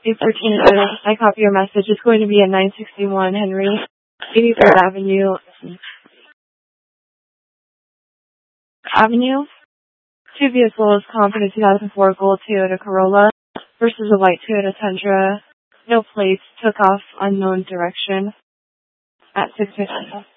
813, I copy your message. It's going to be at 961 Henry, 83rd Avenue. Two vehicles, Confident 2004 Gold Toyota Corolla versus a white Toyota Tundra. No plates, took off unknown direction at 6:50.